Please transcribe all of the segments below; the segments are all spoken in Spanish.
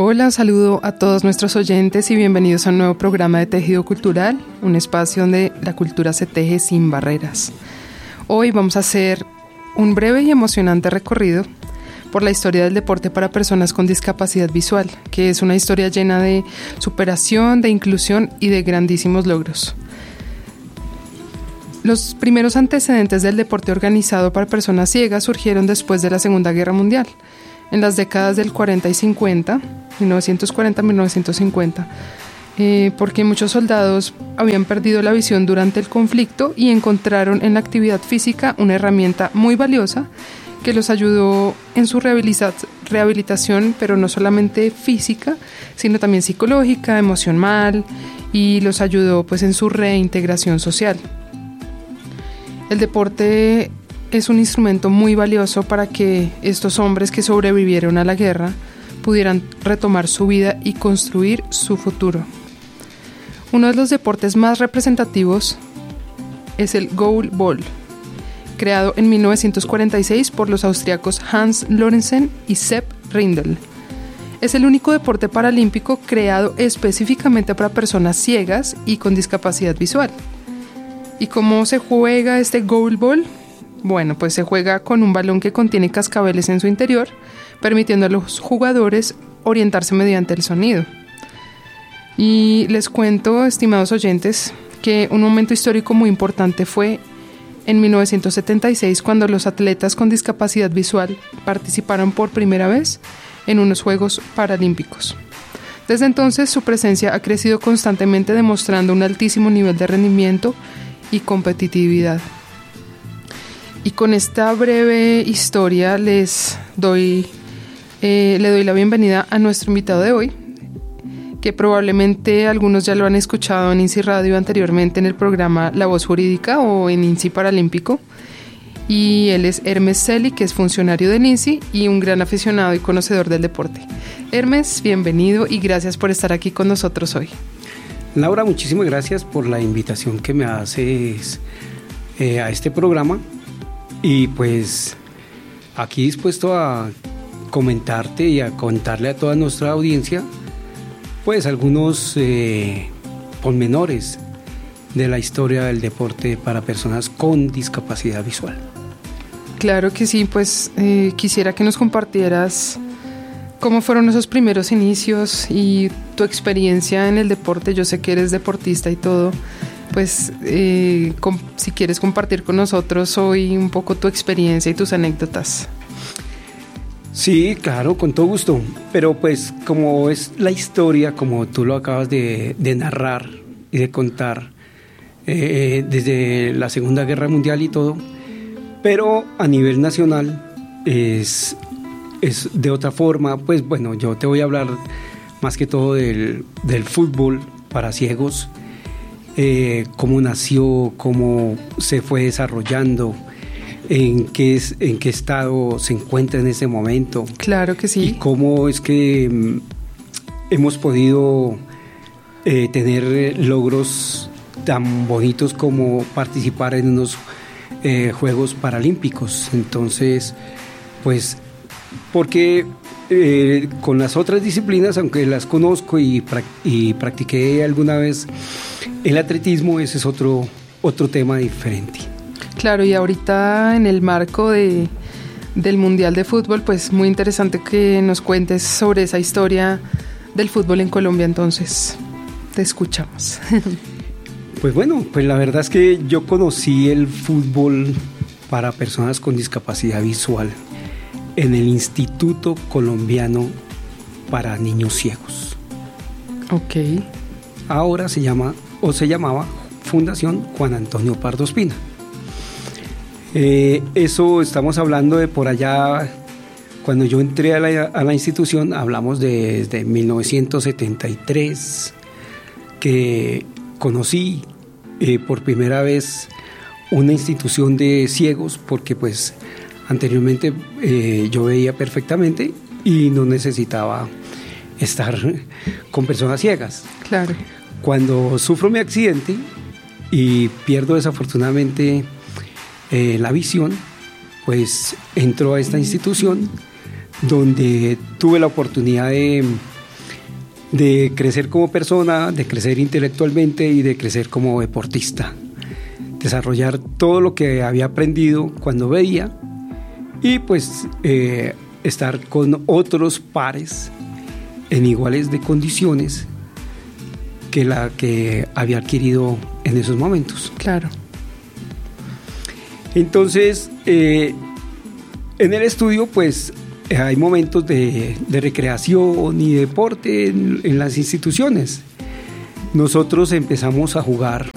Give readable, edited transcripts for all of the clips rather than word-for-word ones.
Hola, saludo a todos nuestros oyentes y bienvenidos a un nuevo programa de Tejido Cultural, un espacio donde la cultura se teje sin barreras. Hoy vamos a hacer un breve y emocionante recorrido por la historia del deporte para personas con discapacidad visual, que es una historia llena de superación, de inclusión y de grandísimos logros. Los primeros antecedentes del deporte organizado para personas ciegas surgieron después de la Segunda Guerra Mundial, en las décadas del 40 y 50, 1940-1950, porque muchos soldados habían perdido la visión durante el conflicto y encontraron en la actividad física una herramienta muy valiosa que los ayudó en su rehabilitación, pero no solamente física, sino también psicológica, emocional, y los ayudó pues en su reintegración social. El deporte es un instrumento muy valioso para que estos hombres que sobrevivieron a la guerra pudieran retomar su vida y construir su futuro. Uno de los deportes más representativos es el Goalball, creado en 1946 por los austriacos Hans Lorenzen y Sepp Rindl. Es el único deporte paralímpico creado específicamente para personas ciegas y con discapacidad visual. ¿Y cómo se juega este Goalball? Bueno, pues se juega con un balón que contiene cascabeles en su interior, permitiendo a los jugadores orientarse mediante el sonido. Y les cuento, estimados oyentes, que un momento histórico muy importante fue en 1976, cuando los atletas con discapacidad visual participaron por primera vez en unos Juegos Paralímpicos. Desde entonces, su presencia ha crecido constantemente, demostrando un altísimo nivel de rendimiento y competitividad. Y con esta breve historia le doy la bienvenida a nuestro invitado de hoy, que probablemente algunos ya lo han escuchado en INSI Radio anteriormente en el programa La Voz Jurídica o en INSI Paralímpico. Y él es Hermes Celi, que es funcionario del INSI y un gran aficionado y conocedor del deporte. Hermes, bienvenido y gracias por estar aquí con nosotros hoy. Laura, muchísimas gracias por la invitación que me haces a este programa. Y pues aquí dispuesto a comentarte y a contarle a toda nuestra audiencia pues algunos pormenores de la historia del deporte para personas con discapacidad visual. Claro que sí, pues quisiera que nos compartieras cómo fueron esos primeros inicios y tu experiencia en el deporte. Yo sé que eres deportista y todo. Pues si quieres compartir con nosotros hoy un poco tu experiencia y tus anécdotas. Sí, claro, con todo gusto, pero pues como es la historia, como tú lo acabas de narrar y de contar, desde la Segunda Guerra Mundial y todo, pero a nivel nacional es de otra forma. Pues bueno, yo te voy a hablar más que todo del fútbol para ciegos. Cómo nació, cómo se fue desarrollando, en qué estado se encuentra en ese momento. Claro que sí. Y cómo es que hemos podido tener logros tan bonitos como participar en unos Juegos Paralímpicos. Entonces, pues, porque con las otras disciplinas, aunque las conozco y practiqué alguna vez el atletismo, ese es otro tema diferente. Claro, y ahorita en el marco del Mundial de Fútbol, pues muy interesante que nos cuentes sobre esa historia del fútbol en Colombia. Entonces, te escuchamos. Pues bueno, pues la verdad es que yo conocí el fútbol para personas con discapacidad visual en el Instituto Colombiano para Niños Ciegos. Ok. Ahora se llamaba Fundación Juan Antonio Pardo Ospina. Eso estamos hablando de por allá, cuando yo entré a la institución, hablamos desde 1973, que conocí por primera vez una institución de ciegos, porque pues anteriormente yo veía perfectamente y no necesitaba estar con personas ciegas. Claro. Cuando sufro mi accidente y pierdo desafortunadamente la visión, pues entro a esta institución donde tuve la oportunidad de de crecer como persona, de crecer intelectualmente y de crecer como deportista. Desarrollar todo lo que había aprendido cuando veía y pues estar con otros pares en iguales de condiciones que la que había adquirido en esos momentos. Claro. Entonces, en el estudio, pues, hay momentos de recreación y deporte en las instituciones. Nosotros empezamos a jugar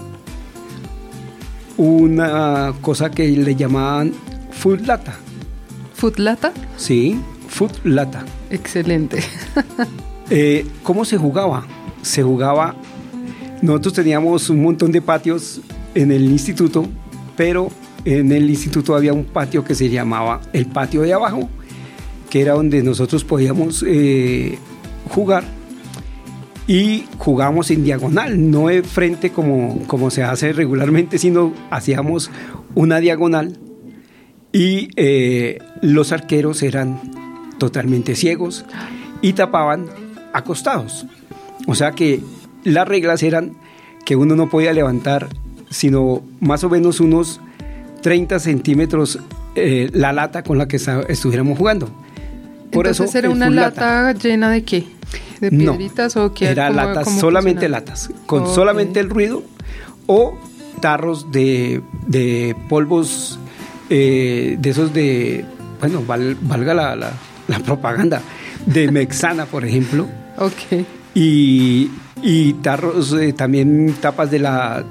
una cosa que le llamaban footlata. ¿Footlata? Sí, footlata. Excelente. ¿Cómo se jugaba? Nosotros teníamos un montón de patios en el instituto, pero en el instituto había un patio que se llamaba el patio de abajo, que era donde nosotros podíamos jugar, y jugábamos en diagonal, no de frente como se hace regularmente, sino hacíamos una diagonal, y los arqueros eran totalmente ciegos y tapaban acostados. O sea que las reglas eran que uno no podía levantar sino más o menos unos 30 centímetros la lata con la que estuviéramos jugando. Por Entonces eso era una lata llena de ¿qué? ¿De piedritas o qué? Era latas, solamente latas, con solamente el ruido, o tarros de polvos de esos de, bueno, valga la propaganda, de Mexana, por ejemplo. Ok. Y tarros, también tapas en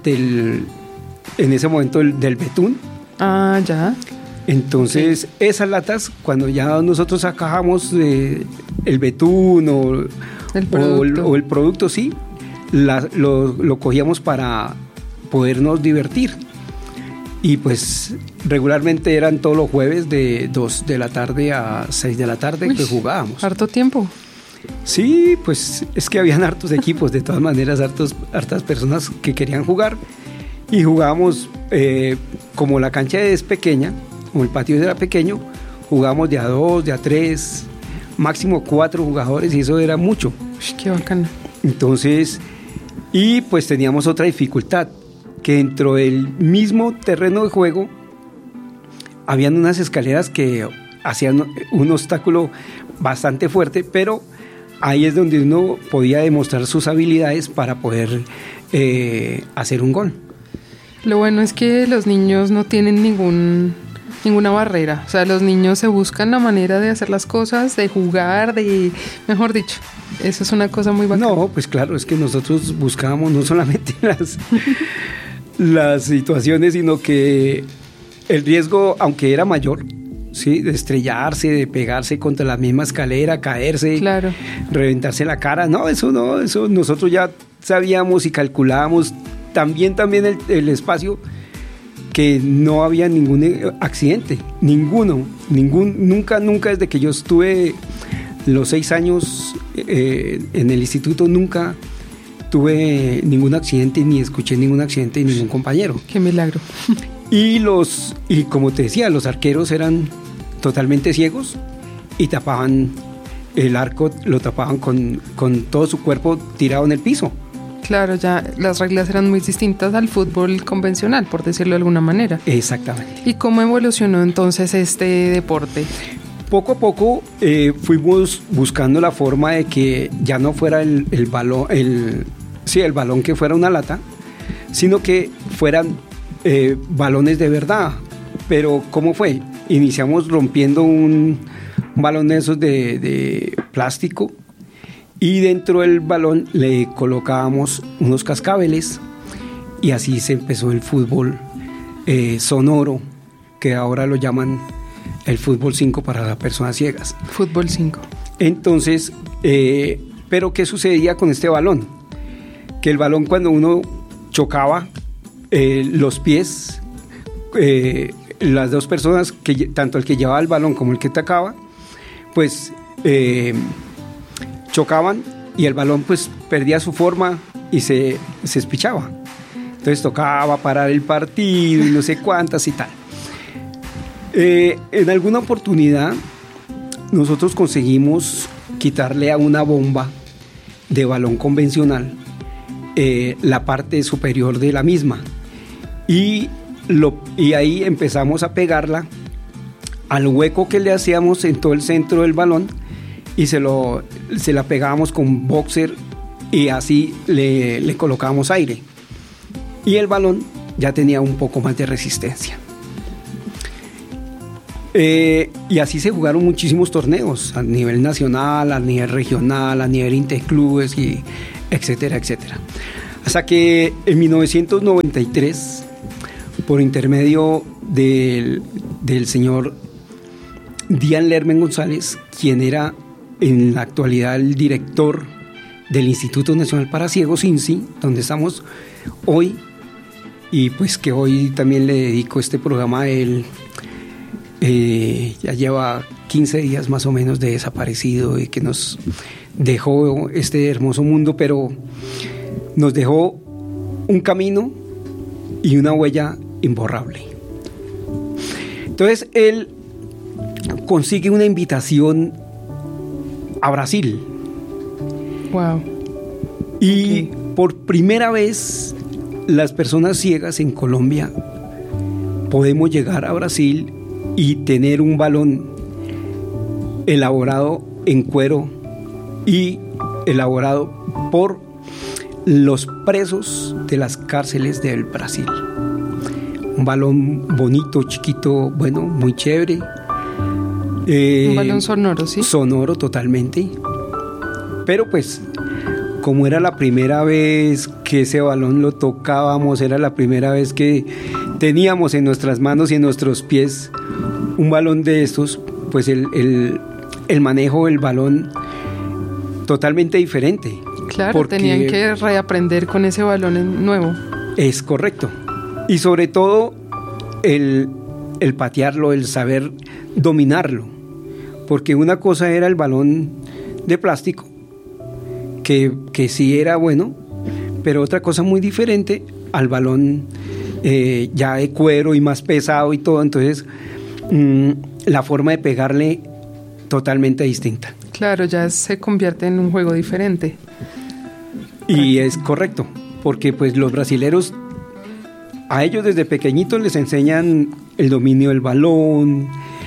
ese momento del betún. Ah, ya. Entonces, sí, esas latas, cuando ya nosotros sacábamos el betún o el producto, sí, lo cogíamos para podernos divertir. Y pues regularmente eran todos los jueves de 2 de la tarde a 6 de la tarde. Uy, que jugábamos. ¿Harto tiempo? Sí, pues es que habían hartos equipos, de todas maneras, hartas personas que querían jugar, y jugábamos, como la cancha es pequeña, como el patio era pequeño, jugábamos de a 2, de a 3, máximo 4 jugadores, y eso era mucho. Uy, qué bacana. Entonces, y pues teníamos otra dificultad, que dentro del mismo terreno de juego habían unas escaleras que hacían un obstáculo bastante fuerte, pero ahí es donde uno podía demostrar sus habilidades para poder hacer un gol. Lo bueno es que los niños no tienen ninguna barrera. O sea, los niños se buscan la manera de hacer las cosas, de jugar, mejor dicho. Eso es una cosa muy bacana. No, pues claro, es que nosotros buscábamos no solamente las situaciones, sino que el riesgo, aunque era mayor, sí, de estrellarse, de pegarse contra la misma escalera, caerse, claro, reventarse la cara, eso nosotros ya sabíamos y calculábamos también el espacio, que no había ningún accidente, nunca desde que yo estuve los 6 años en el instituto, nunca tuve ningún accidente, ni escuché ningún accidente de ningún compañero. ¡Qué milagro! Y como te decía, los arqueros eran totalmente ciegos y tapaban el arco, lo tapaban con todo su cuerpo tirado en el piso. Claro, ya las reglas eran muy distintas al fútbol convencional, por decirlo de alguna manera. Exactamente. ¿Y cómo evolucionó entonces este deporte? Poco a poco fuimos buscando la forma de que ya no fuera el balón que fuera una lata, sino que fueran balones de verdad. Pero ¿cómo fue? Iniciamos rompiendo un balón de esos de plástico, y dentro del balón le colocábamos unos cascabeles, y así se empezó el fútbol sonoro, que ahora lo llaman el fútbol 5 para las personas ciegas. Fútbol 5. Entonces, pero ¿qué sucedía con este balón? Que el balón, cuando uno chocaba los pies, las dos personas, tanto el que llevaba el balón como el que atacaba, pues chocaban, y el balón pues perdía su forma y se espichaba. Entonces tocaba parar el partido y no sé cuántas y tal. En alguna oportunidad nosotros conseguimos quitarle a una bomba de balón convencional, la parte superior de la misma. Y ahí empezamos a pegarla al hueco que le hacíamos en todo el centro del balón y se la pegábamos con boxer y así le colocábamos aire. Y el balón ya tenía un poco más de resistencia. Y así se jugaron muchísimos torneos a nivel nacional, a nivel regional, a nivel interclubes, y etcétera, etcétera. Hasta que en 1993, por intermedio del señor Dian Lermen González, quien era en la actualidad el director del Instituto Nacional para Ciegos, INSI, donde estamos hoy, y pues que hoy también le dedico este programa a él. Ya lleva 15 días más o menos de desaparecido y que nos dejó este hermoso mundo, pero nos dejó un camino y una huella imborrable. Entonces él consigue una invitación a Brasil. Wow. Y por primera vez las personas ciegas en Colombia podemos llegar a Brasil y tener un balón elaborado en cuero y elaborado por los presos de las cárceles del Brasil. Un balón bonito, chiquito, bueno, muy chévere. Un balón sonoro, ¿sí? Sonoro totalmente. Pero pues, como era la primera vez que ese balón lo tocábamos, era la primera vez que teníamos en nuestras manos y en nuestros pies un balón de estos, pues el manejo del balón totalmente diferente. Claro, tenían que reaprender con ese balón nuevo. Es correcto. Y sobre todo el patearlo, el saber dominarlo. Porque una cosa era el balón de plástico, que sí era bueno, pero otra cosa muy diferente al balón ya de cuero y más pesado y todo. Entonces la forma de pegarle totalmente distinta. Claro, ya se convierte en un juego diferente. Y es correcto, porque pues los brasileros, a ellos desde pequeñitos les enseñan el dominio del balón,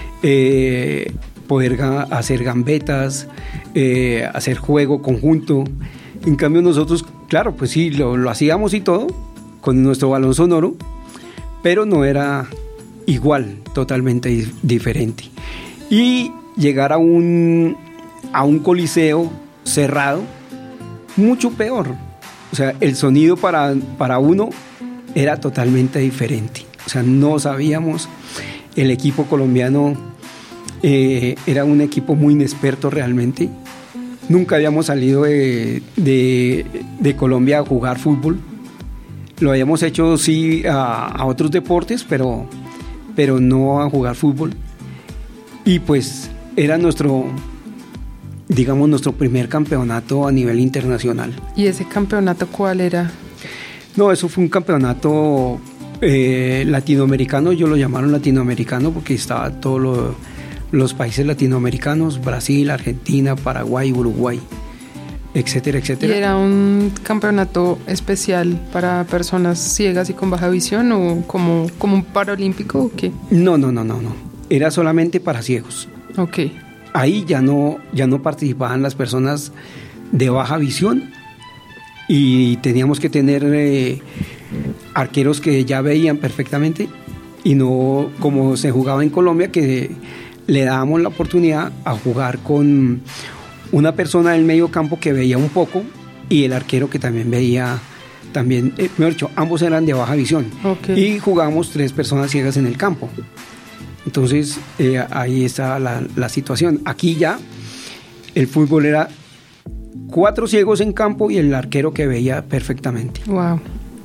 poder hacer gambetas, hacer juego conjunto. En cambio nosotros, claro, pues sí, lo hacíamos y todo con nuestro balón sonoro, pero no era igual, totalmente diferente. Y llegar a un coliseo cerrado, mucho peor. O sea, el sonido para uno era totalmente diferente. O sea, no sabíamos. El equipo colombiano era un equipo muy inexperto realmente. Nunca habíamos salido de Colombia a jugar fútbol. Lo habíamos hecho sí a otros deportes, pero no a jugar fútbol. Y pues era nuestro primer campeonato a nivel internacional. ¿Y ese campeonato cuál era? No, eso fue un campeonato latinoamericano. Ellos lo llamaron latinoamericano porque estaba todos los países latinoamericanos: Brasil, Argentina, Paraguay, Uruguay, etcétera, etcétera. ¿Y era un campeonato especial para personas ciegas y con baja visión o como un paralímpico o qué? No. Era solamente para ciegos. Ok. Ahí ya no participaban las personas de baja visión y teníamos que tener arqueros que ya veían perfectamente y no como se jugaba en Colombia, que le dábamos la oportunidad a jugar con una persona del medio campo que veía un poco y el arquero que también veía, mejor dicho, ambos eran de baja visión. Okay. Y jugábamos 3 personas ciegas en el campo. Entonces ahí está la situación. Aquí ya el fútbol era 4 ciegos en campo y el arquero que veía perfectamente. Wow.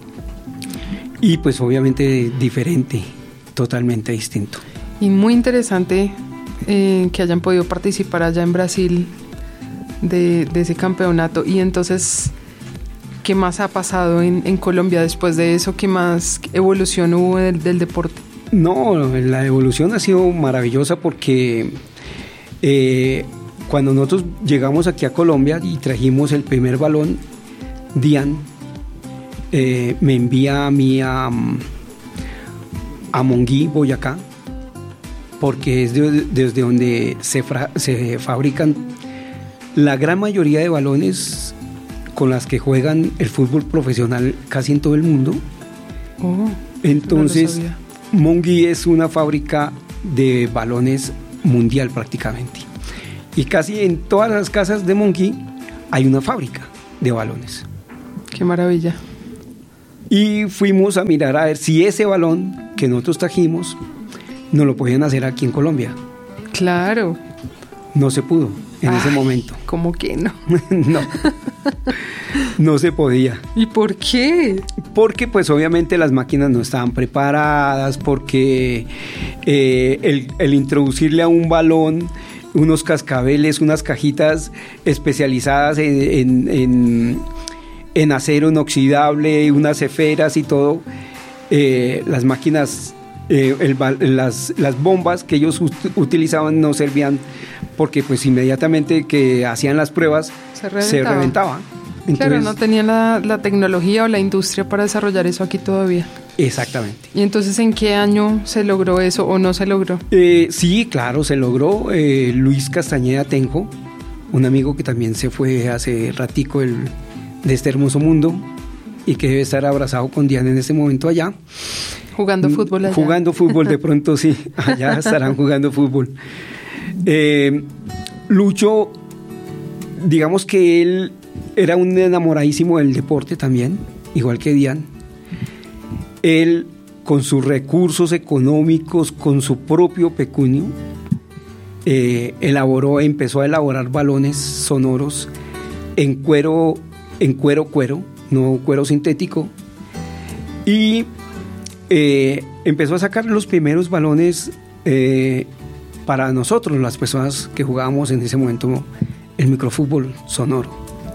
Y pues obviamente diferente, totalmente distinto. Y muy interesante que hayan podido participar allá en Brasil de ese campeonato. Y entonces, ¿qué más ha pasado en Colombia después de eso? ¿Qué más evolución hubo del deporte? No, la evolución ha sido maravillosa porque cuando nosotros llegamos aquí a Colombia y trajimos el primer balón, Dian me envía a mí a Monguí, Boyacá, porque es desde donde se fabrican la gran mayoría de balones con las que juegan el fútbol profesional casi en todo el mundo. Entonces, no Monguí es una fábrica de balones mundial prácticamente. Y casi en todas las casas de Monguí hay una fábrica de balones. ¡Qué maravilla! Y fuimos a mirar a ver si ese balón que nosotros trajimos no lo podían hacer aquí en Colombia. Claro. No se pudo en ese momento. ¿Cómo que no? No se podía. ¿Y por qué? Porque pues obviamente las máquinas no estaban preparadas, porque el introducirle a un balón unos cascabeles, unas cajitas especializadas en acero inoxidable, unas esferas y todo, las máquinas, las bombas que ellos utilizaban no servían, porque pues inmediatamente que hacían las pruebas se reventaba. Entonces, claro, no tenían la tecnología o la industria para desarrollar eso aquí todavía. Exactamente. ¿Y entonces en qué año se logró eso o no se logró? Sí, claro, se logró. Luis Castañeda Tenjo, un amigo que también se fue hace ratico de este hermoso mundo y que debe estar abrazado con Diana en este momento allá. Jugando fútbol allá. Jugando fútbol, de pronto sí, allá estarán jugando fútbol. Lucho, digamos que él era un enamoradísimo del deporte también, igual que Dian. Él, con sus recursos económicos, con su propio pecunio, empezó a elaborar balones sonoros en cuero, no cuero sintético, y empezó a sacar los primeros balones para nosotros, las personas que jugábamos en ese momento el microfútbol sonoro.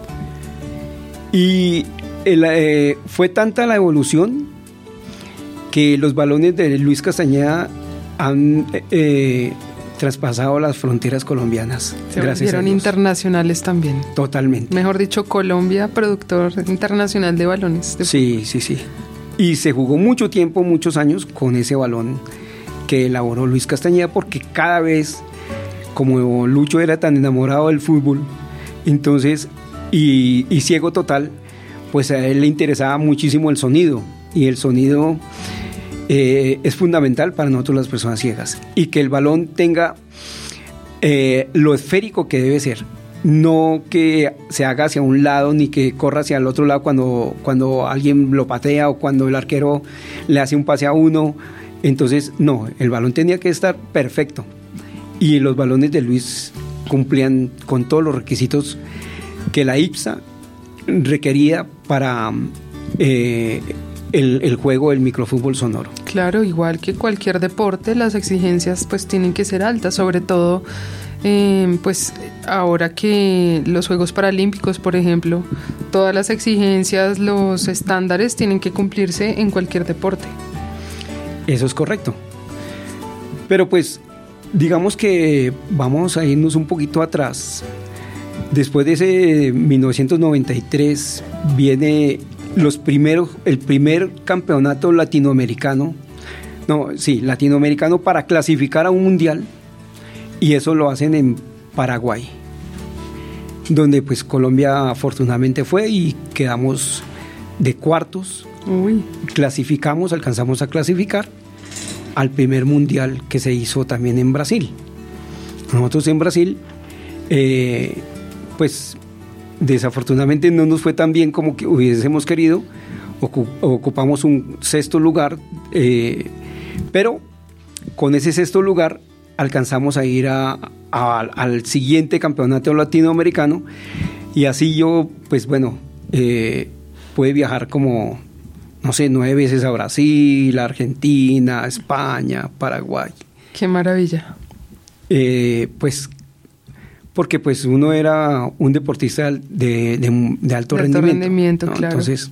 Y fue tanta la evolución que los balones de Luis Castañeda han traspasado las fronteras colombianas. Se volvieron internacionales también. Totalmente. Mejor dicho, Colombia, productor internacional de balones. Sí. Y se jugó mucho tiempo, muchos años, con ese balón que elaboró Luis Castañeda, porque cada vez, como Lucho era tan enamorado del fútbol, entonces, y ciego total, pues a él le interesaba muchísimo el sonido, y el sonido es fundamental para nosotros las personas ciegas, y que el balón tenga lo esférico que debe ser, no que se haga hacia un lado ni que corra hacia el otro lado cuando alguien lo patea o cuando el arquero le hace un pase a uno. Entonces no, el balón tenía que estar perfecto, y los balones de Luis cumplían con todos los requisitos que la IPSA requería para el juego del microfútbol sonoro. Claro, igual que cualquier deporte, las exigencias pues tienen que ser altas, sobre todo pues ahora que los Juegos Paralímpicos, por ejemplo, todas las exigencias, los estándares tienen que cumplirse en cualquier deporte. Eso es correcto. Pero pues digamos que vamos a irnos un poquito atrás. Después de ese 1993 viene el primer campeonato latinoamericano para clasificar a un mundial, y eso lo hacen en Paraguay, donde pues Colombia afortunadamente fue y quedamos de cuartos. Alcanzamos a clasificar al primer mundial que se hizo también en Brasil. Nosotros en Brasil pues desafortunadamente no nos fue tan bien como que hubiésemos querido. Ocupamos un sexto lugar, pero con ese sexto lugar alcanzamos a ir al siguiente campeonato latinoamericano, y así yo pues bueno pude viajar como 9 veces a Brasil, a Argentina, a España, Paraguay. ¡Qué maravilla! Pues porque pues uno era un deportista de alto rendimiento, ¿no? Claro. Entonces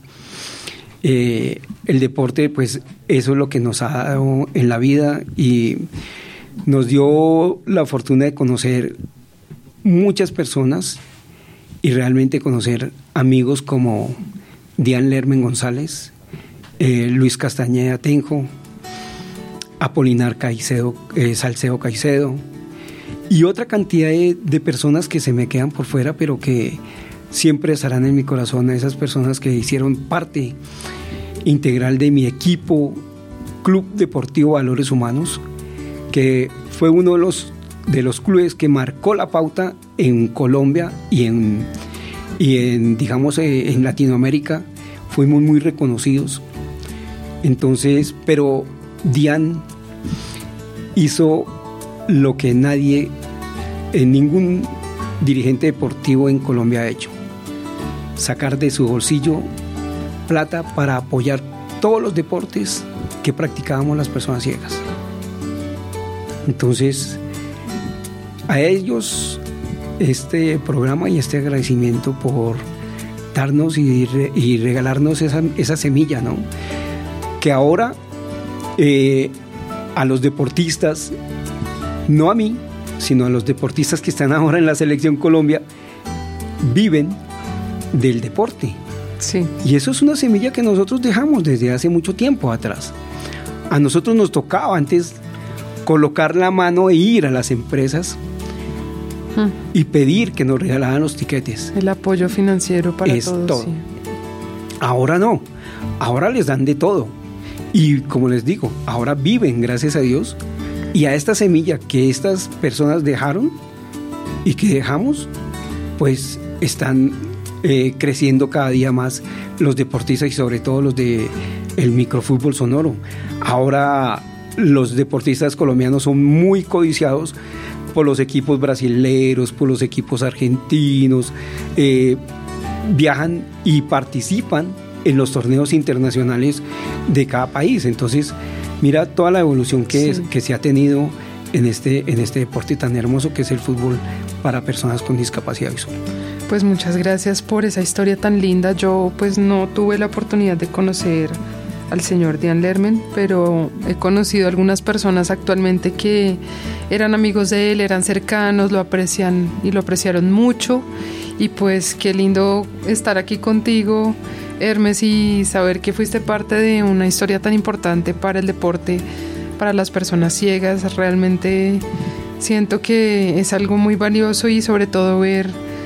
el deporte pues eso es lo que nos ha dado en la vida, y nos dio la fortuna de conocer muchas personas y realmente conocer amigos como Dian Lermen González, Luis Castañeda Tenjo, Apolinar Caicedo, Salcedo Caicedo, y otra cantidad de personas que se me quedan por fuera, pero que siempre estarán en mi corazón, esas personas que hicieron parte integral de mi equipo Club Deportivo Valores Humanos, que fue uno de los clubes que marcó la pauta en Colombia y en digamos, en Latinoamérica. Fuimos muy reconocidos. Entonces, pero Dian hizo lo que ningún dirigente deportivo en Colombia ha hecho: sacar de su bolsillo plata para apoyar todos los deportes que practicábamos las personas ciegas. Entonces, a ellos este programa y este agradecimiento por darnos y regalarnos esa semilla, ¿no? Que ahora a los deportistas, no a mí, sino a los deportistas que están ahora en la Selección Colombia, viven del deporte. Sí. Y eso es una semilla que nosotros dejamos desde hace mucho tiempo atrás. A nosotros nos tocaba antes colocar la mano e ir a las empresas y pedir que nos regalaran los tiquetes. El apoyo financiero para todos. Todo. Sí. Ahora no, ahora les dan de todo. Y como les digo, ahora viven, gracias a Dios, y a esta semilla que estas personas dejaron y que dejamos, pues están creciendo cada día más los deportistas y sobre todo los de el microfútbol sonoro. Ahora los deportistas colombianos son muy codiciados por los equipos brasileños, por los equipos argentinos, viajan y participan en los torneos internacionales de cada país. Entonces, mira toda la evolución que se ha tenido en este deporte tan hermoso que es el fútbol para personas con discapacidad visual. Pues muchas gracias por esa historia tan linda. Yo pues no tuve la oportunidad de conocer al señor Dian Lermen, pero he conocido algunas personas actualmente que eran amigos de él, eran cercanos, lo aprecian y lo apreciaron mucho, y pues qué lindo estar aquí contigo, Hermes, y saber que fuiste parte de una historia tan importante para el deporte, para las personas ciegas. Realmente siento que es algo muy valioso, y sobre todo ver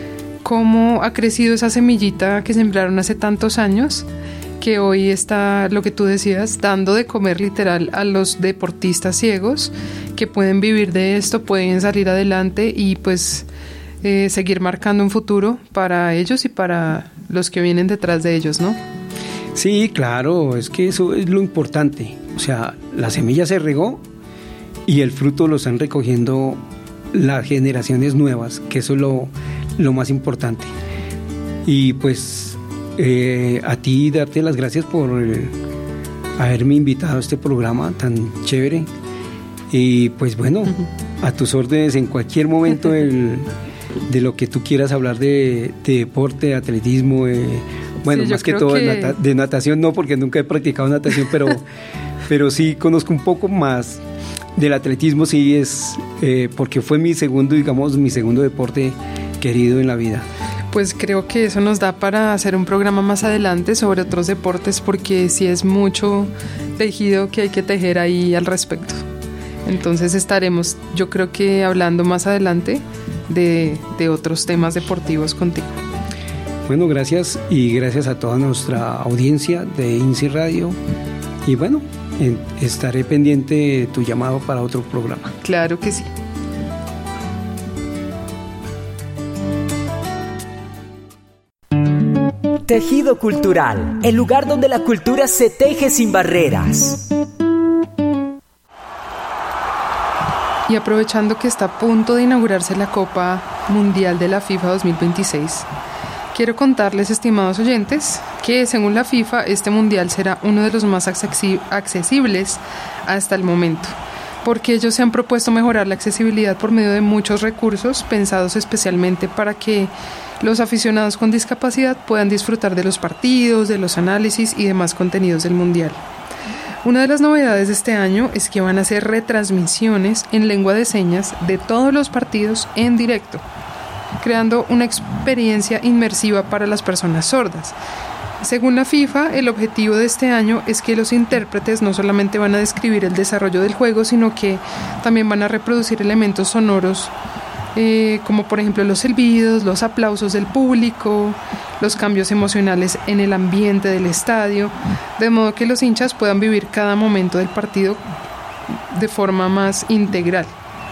cómo ha crecido esa semillita que sembraron hace tantos años, que hoy está, lo que tú decías, dando de comer literal a los deportistas ciegos que pueden vivir de esto, pueden salir adelante y pues seguir marcando un futuro para ellos y para los que vienen detrás de ellos, ¿no? Sí, claro, es que eso es lo importante. O sea, la semilla se regó y el fruto lo están recogiendo las generaciones nuevas, que eso es lo más importante. Y pues a ti darte las gracias por haberme invitado a este programa tan chévere. Y pues bueno, a tus órdenes en cualquier momento de lo que tú quieras hablar de deporte, de atletismo, bueno, sí, más que todo de natación no, porque nunca he practicado natación, pero sí conozco un poco más del atletismo, sí es porque fue mi segundo deporte querido en la vida. Pues creo que eso nos da para hacer un programa más adelante sobre otros deportes, porque sí es mucho tejido que hay que tejer ahí al respecto. Entonces estaremos, yo creo que hablando más adelante de otros temas deportivos contigo. Bueno, gracias, y gracias a toda nuestra audiencia de INSI Radio, y bueno, estaré pendiente de tu llamado para otro programa. Claro que sí. Tejido Cultural, el lugar donde la cultura se teje sin barreras. Y aprovechando que está a punto de inaugurarse la Copa Mundial de la FIFA 2026, quiero contarles, estimados oyentes, que según la FIFA este mundial será uno de los más accesibles hasta el momento, porque ellos se han propuesto mejorar la accesibilidad por medio de muchos recursos pensados especialmente para que los aficionados con discapacidad puedan disfrutar de los partidos, de los análisis y demás contenidos del mundial. Una de las novedades de este año es que van a hacer retransmisiones en lengua de señas de todos los partidos en directo, creando una experiencia inmersiva para las personas sordas. Según la FIFA, el objetivo de este año es que los intérpretes no solamente van a describir el desarrollo del juego, sino que también van a reproducir elementos sonoros, como por ejemplo los silbidos, los aplausos del público, los cambios emocionales en el ambiente del estadio, de modo que los hinchas puedan vivir cada momento del partido de forma más integral.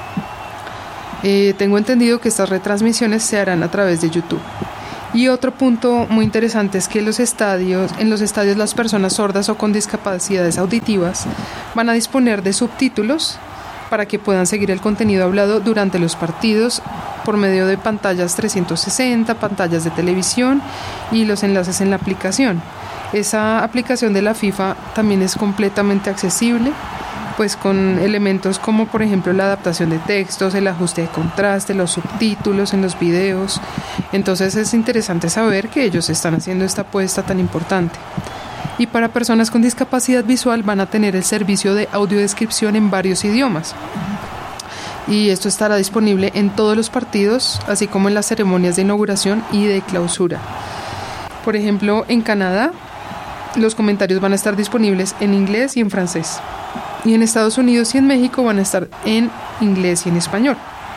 Tengo entendido que estas retransmisiones se harán a través de YouTube. Y otro punto muy interesante es que en los estadios las personas sordas o con discapacidades auditivas van a disponer de subtítulos para que puedan seguir el contenido hablado durante los partidos por medio de pantallas 360, pantallas de televisión y los enlaces en la aplicación. Esa aplicación de la FIFA también es completamente accesible, pues con elementos como por ejemplo la adaptación de textos, el ajuste de contraste, los subtítulos en los videos. Entonces es interesante saber que ellos están haciendo esta apuesta tan importante. Y para personas con discapacidad visual van a tener el servicio de audiodescripción en varios idiomas. Y esto estará disponible en todos los partidos, así como en las ceremonias de inauguración y de clausura. Por ejemplo, en Canadá, los comentarios van a estar disponibles en inglés y en francés. Y en Estados Unidos y en México van a estar en inglés y en español.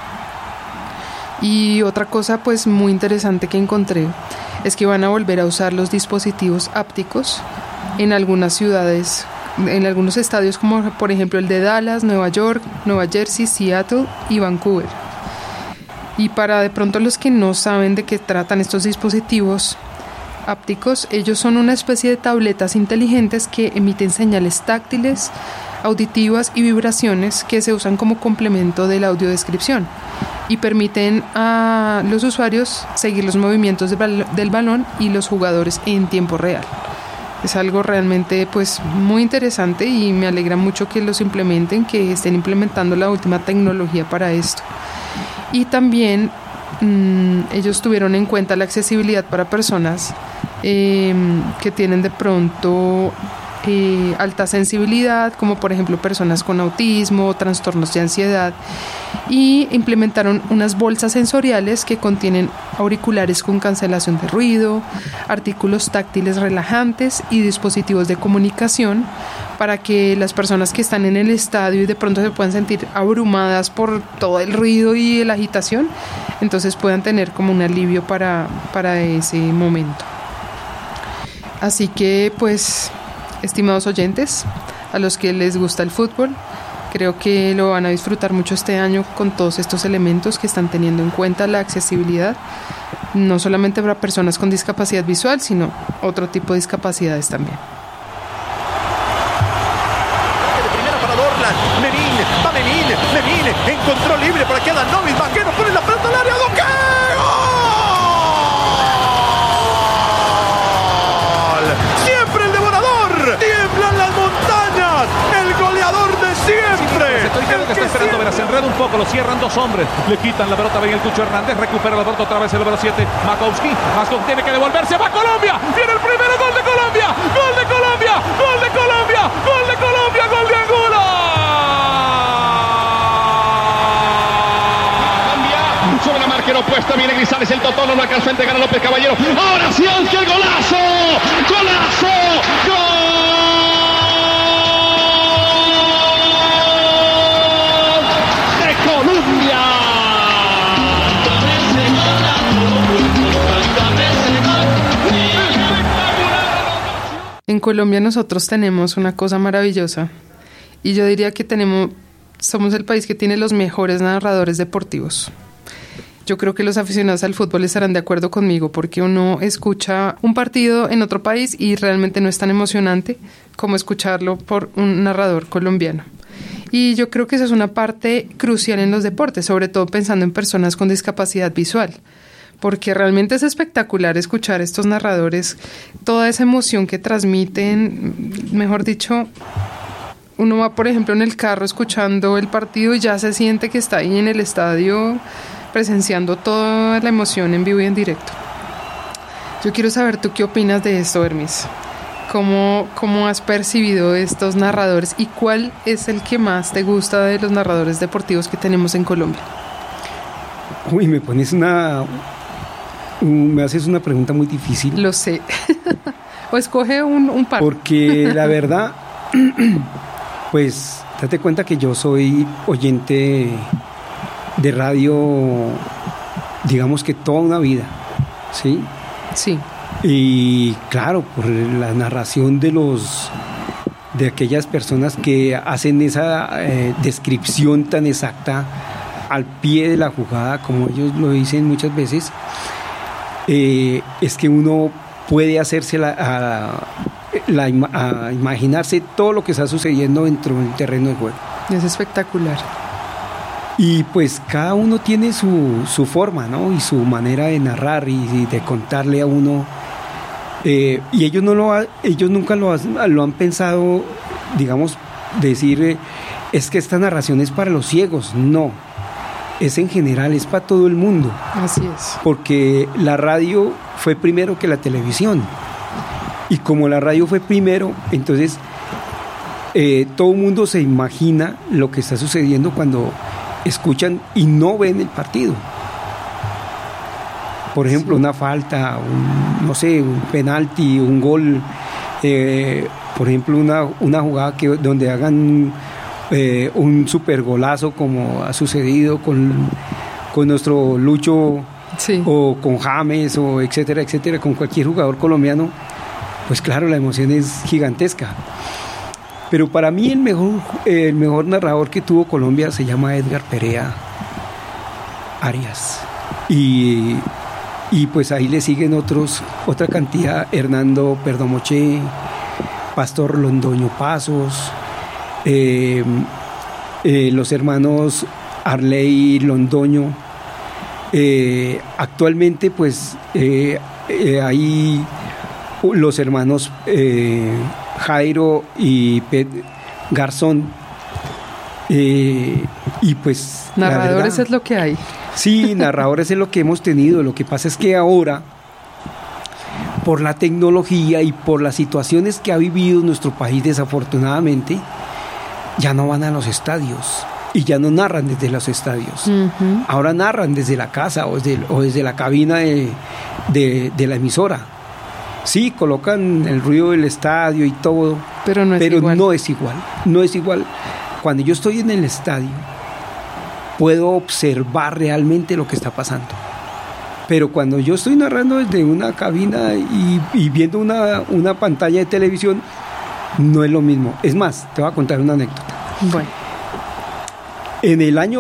Y otra cosa pues muy interesante que encontré es que van a volver a usar los dispositivos ápticos en algunas ciudades, en algunos estadios como por ejemplo el de Dallas, Nueva York, Nueva Jersey, Seattle y Vancouver. Y para de pronto los que no saben de qué tratan estos dispositivos ápticos, ellos son una especie de tabletas inteligentes que emiten señales táctiles, auditivas y vibraciones que se usan como complemento de la audiodescripción y permiten a los usuarios seguir los movimientos del balón y los jugadores en tiempo real. Es algo realmente pues muy interesante y me alegra mucho que los implementen, que estén implementando la última tecnología para esto. Y también ellos tuvieron en cuenta la accesibilidad para personas que tienen de pronto alta sensibilidad, como por ejemplo personas con autismo o trastornos de ansiedad, y implementaron unas bolsas sensoriales que contienen auriculares con cancelación de ruido, artículos táctiles relajantes y dispositivos de comunicación para que las personas que están en el estadio y de pronto se puedan sentir abrumadas por todo el ruido y la agitación, entonces puedan tener como un alivio para ese momento. Así que pues, estimados oyentes, a los que les gusta el fútbol, creo que lo van a disfrutar mucho este año con todos estos elementos que están teniendo en cuenta la accesibilidad, no solamente para personas con discapacidad visual, sino otro tipo de discapacidades también. De primera para Dorlan, Menin, encontró libre para que Adanovic, Vaquero pone la pelota al área, ¡Duque! Está esperando ver, se enreda un poco, lo cierran dos hombres, le quitan la pelota, ven el Cucho Hernández, recupera la pelota otra vez el número 7, Makowski tiene que devolverse, va Colombia, viene el primero, gol de Colombia, gol de Colombia, gol de Colombia, gol de Colombia, gol de Angola. Cambia, sobre la marca opuesta, viene Grisales, el Totó, no lo alcanzó a entregar a López Caballero, ahora sí, Ángel, golazo, golazo, gol. En Colombia nosotros tenemos una cosa maravillosa y yo diría que somos el país que tiene los mejores narradores deportivos. Yo creo que los aficionados al fútbol estarán de acuerdo conmigo porque uno escucha un partido en otro país y realmente no es tan emocionante como escucharlo por un narrador colombiano. Y yo creo que esa es una parte crucial en los deportes, sobre todo pensando en personas con discapacidad visual. Porque realmente es espectacular escuchar estos narradores, toda esa emoción que transmiten. Mejor dicho, uno va, por ejemplo, en el carro escuchando el partido y ya se siente que está ahí en el estadio presenciando toda la emoción en vivo y en directo. Yo quiero saber tú qué opinas de esto, Hermis. ¿Cómo has percibido estos narradores y cuál es el que más te gusta de los narradores deportivos que tenemos en Colombia? Uy, me haces una pregunta muy difícil. Lo sé. O escoge un par. Porque la verdad, pues, date cuenta que yo soy oyente de radio, digamos que toda una vida, ¿sí? Sí. Y claro, por la narración de aquellas personas que hacen esa descripción tan exacta al pie de la jugada, como ellos lo dicen muchas veces, es que uno puede hacerse a imaginarse todo lo que está sucediendo dentro del terreno de juego. Es espectacular. Y pues cada uno tiene su forma, ¿no? Y su manera de narrar y de contarle a uno. Y ellos nunca lo han pensado, digamos, decir, es que esta narración es para los ciegos. No, es en general, es para todo el mundo. Así es. Porque la radio fue primero que la televisión. Y como la radio fue primero, entonces todo el mundo se imagina lo que está sucediendo cuando escuchan y no ven el partido. Por ejemplo, sí, una falta, un penalti, un gol, por ejemplo, una jugada donde hagan un super golazo como ha sucedido con nuestro Lucho, sí, o con James, o etcétera, etcétera, con cualquier jugador colombiano, pues claro, la emoción es gigantesca. Pero para mí el mejor narrador que tuvo Colombia se llama Edgar Perea Arias. Y pues ahí le siguen otra cantidad: Hernando Perdomoché, Pastor Londoño Pasos, los hermanos Arley Londoño. Actualmente pues hay los hermanos Jairo y Garzón, y pues narradores es lo que hay. Sí, narradores es lo que hemos tenido. Lo que pasa es que ahora, por la tecnología y por las situaciones que ha vivido nuestro país, desafortunadamente, ya no van a los estadios y ya no narran desde los estadios. Uh-huh. Ahora narran desde la casa o desde la cabina de la emisora. Sí, colocan el ruido del estadio y todo, pero no es igual. No es igual. Cuando yo estoy en el estadio, puedo observar realmente lo que está pasando. Pero cuando yo estoy narrando desde una cabina y viendo una pantalla de televisión, no es lo mismo. Es más, te voy a contar una anécdota. Bueno. En el año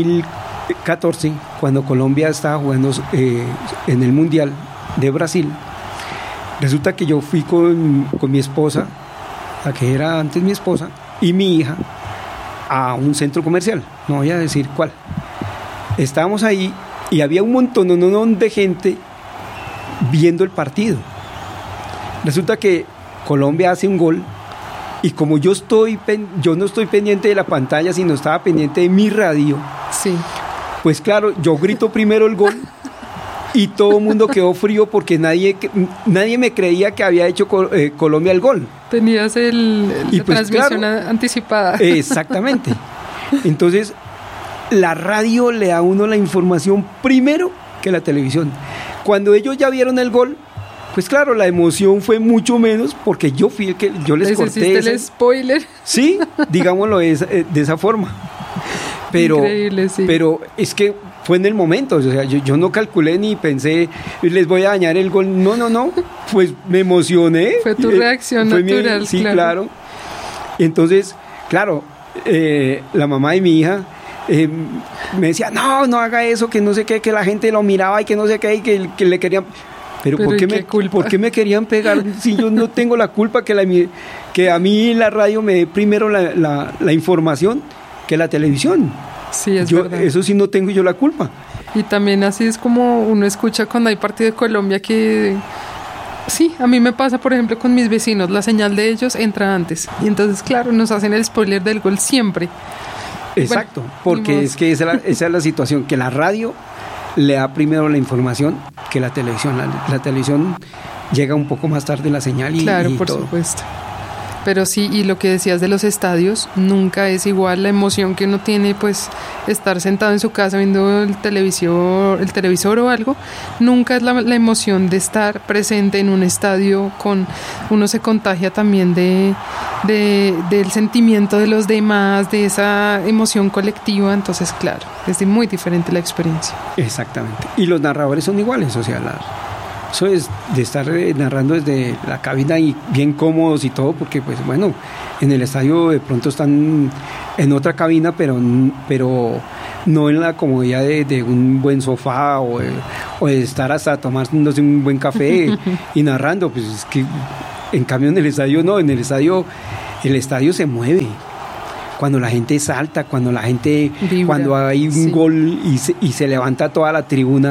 2014, cuando Colombia estaba jugando en el Mundial de Brasil, resulta que yo fui con mi esposa, la que era antes mi esposa, y mi hija, a un centro comercial, no voy a decir cuál. Estábamos ahí y había un montón de gente viendo el partido. Resulta que Colombia hace un gol y como yo no estoy pendiente de la pantalla, sino estaba pendiente de mi radio. Sí. Pues claro, yo grito primero el gol y todo el mundo quedó frío porque nadie me creía que había hecho Colombia el gol. Tenías la pues, transmisión claro, anticipada. Exactamente. Entonces, la radio le da a uno la información primero que la televisión. Cuando ellos ya vieron el gol, pues claro, la emoción fue mucho menos porque yo fui el que yo les corté el spoiler. Sí, digámoslo de esa forma. Pero, increíble, sí. Pero es que fue en el momento, o sea, yo no calculé ni pensé, les voy a dañar el gol. No, pues me emocioné. Fue tu reacción natural, sí, claro. Entonces, claro, la mamá de mi hija me decía, no haga eso, que no sé qué, que la gente lo miraba y que no sé qué, y que le querían... Pero ¿por qué me querían pegar si yo no tengo la culpa que a mí la radio me dé primero la información que la televisión? Sí, es verdad. Eso sí no tengo yo la culpa. Y también así es como uno escucha cuando hay partido de Colombia que... Sí, a mí me pasa, por ejemplo, con mis vecinos, la señal de ellos entra antes. Y entonces, claro, nos hacen el spoiler del gol siempre. Exacto, bueno, porque es que esa es la situación, que la radio le da primero la información que la televisión. La televisión llega un poco más tarde la señal y claro, por todo. supuesto. Pero sí, y lo que decías de los estadios, nunca es igual la emoción que uno tiene, pues, estar sentado en su casa viendo el televisor o algo, nunca es la emoción de estar presente en un estadio uno se contagia también del sentimiento de los demás, de esa emoción colectiva, entonces, claro, es muy diferente la experiencia. Exactamente. Y los narradores son iguales, o sea, eso es de estar narrando desde la cabina y bien cómodos y todo, porque pues bueno, en el estadio de pronto están en otra cabina, pero no en la comodidad de un buen sofá o de estar hasta tomándose un buen café y narrando, pues es que en cambio en el estadio no, el estadio se mueve. Cuando la gente salta, cuando la gente vibra, cuando hay un gol y se levanta toda la tribuna